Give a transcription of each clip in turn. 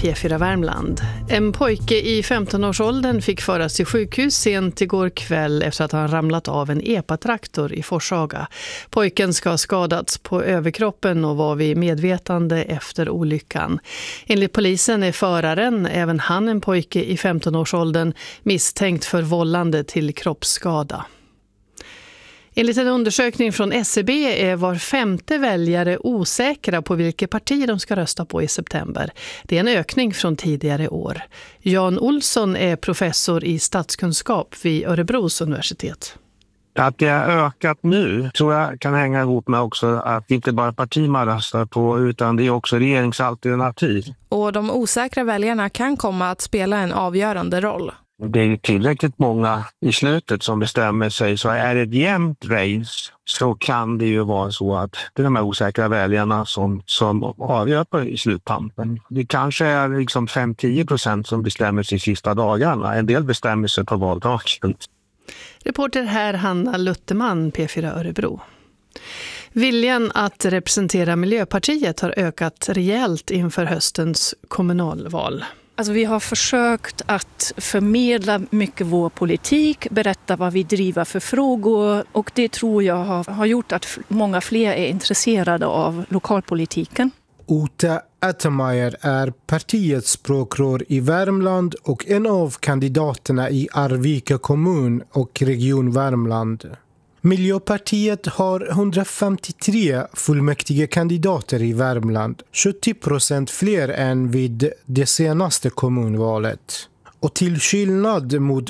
P4 Värmland. En pojke i 15-årsåldern fick föras till sjukhus sent igår kväll efter att han ramlat av en epatraktor i Forshaga. Pojken ska ha skadats på överkroppen och var vid medvetande efter olyckan. Enligt polisen är föraren, även han en pojke i 15-årsåldern, misstänkt för vållande till kroppsskada. Enligt en undersökning från SCB är var femte väljare osäkra på vilket parti de ska rösta på i september. Det är en ökning från tidigare år. Jan Olsson är professor i statskunskap vid Örebros universitet. Att det har ökat nu tror jag kan hänga ihop med också att inte bara parti man röstar på utan det är också regeringsalternativ. Och de osäkra väljarna kan komma att spela en avgörande roll. Det är tillräckligt många i slutet som bestämmer sig, så är det ett jämnt race så kan det ju vara så att det är de här osäkra väljarna som avgör i sluttampen. Det kanske är liksom 5-10% som bestämmer sig sista dagarna. En del bestämmer sig på valdagen. Reporter här Hanna Lutterman, P4 Örebro. Viljan att representera Miljöpartiet har ökat rejält inför höstens kommunalval. Alltså vi har försökt att förmedla mycket vår politik, berätta vad vi driver för frågor, och det tror jag har gjort att många fler är intresserade av lokalpolitiken. Ute Attermeier är partiets språkrör i Värmland och en av kandidaterna i Arvika kommun och region Värmland. Miljöpartiet har 153 fullmäktige kandidater i Värmland, 70% fler än vid det senaste kommunvalet. Och till skillnad mot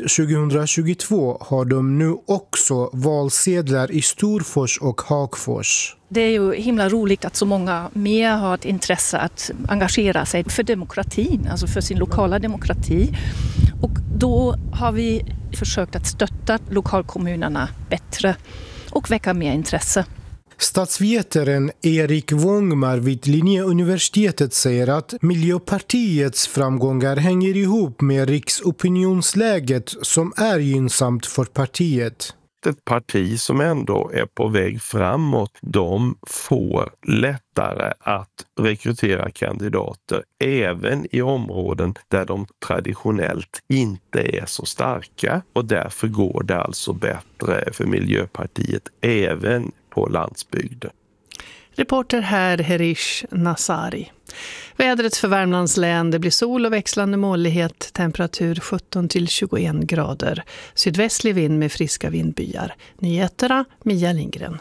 2022 har de nu också valsedlar i Storfors och Hagfors. Det är ju himla roligt att så många mer har ett intresse att engagera sig för demokratin, alltså för sin lokala demokrati. Och då har vi försökt att stötta lokalkommunerna bättre och väcka mer intresse. Statsvetaren Erik Wångmar vid Linnéuniversitetet säger att Miljöpartiets framgångar hänger ihop med riksopinionsläget som är gynnsamt för partiet. Ett parti som ändå är på väg framåt, de får lättare att rekrytera kandidater även i områden där de traditionellt inte är så starka, och därför går det alltså bättre för Miljöpartiet även på landsbygden. Reporter här Herish Nasari. Vädret för Värmlands län, det blir sol och växlande mollighet, temperatur 17-21 grader. Sydvästlig vind med friska vindbyar. Nyheterna, Mia Lindgren.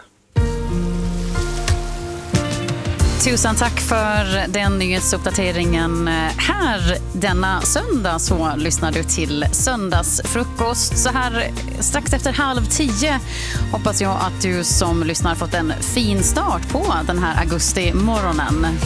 Tusen tack för den nyhetsuppdateringen. Här denna söndag så lyssnar du till söndagsfrukost. Så här strax efter 9:30 hoppas jag att du som lyssnar fått en fin start på den här augustimorgonen.